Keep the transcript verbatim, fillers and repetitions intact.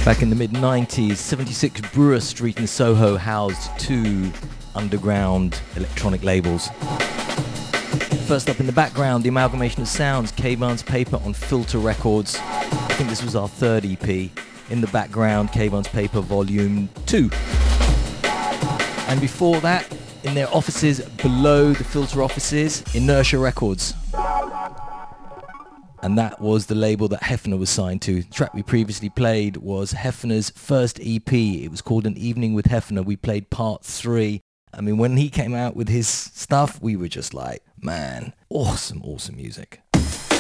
Back in the mid nineties, seventy-six Brewer Street in Soho housed two underground electronic labels. First up in the background, the amalgamation of sounds, Kayvan's Paper on Filter Records. I think this was our third E P. In the background, Kayvan's Paper Volume two. And before that, in their offices below the Filter offices, Inertia Records. And that was the label that Hefner was signed to. The track we previously played was Hefner's first E P. It was called An Evening with Hefner. We played part three. I mean, when he came out with his stuff, we were just like, man, awesome, awesome music.